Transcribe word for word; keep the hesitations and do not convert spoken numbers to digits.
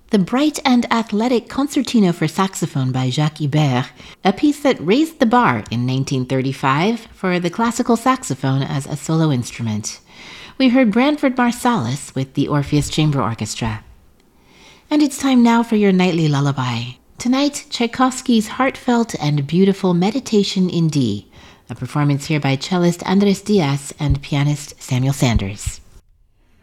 the bright and athletic Concertino for Saxophone by Jacques Ibert, a piece that raised the bar in nineteen thirty-five for the classical saxophone as a solo instrument. We heard Branford Marsalis with the Orpheus Chamber Orchestra. And it's time now for your nightly lullaby. Tonight, Tchaikovsky's heartfelt and beautiful Meditation in D, a performance here by cellist Andres Diaz and pianist Samuel Sanders.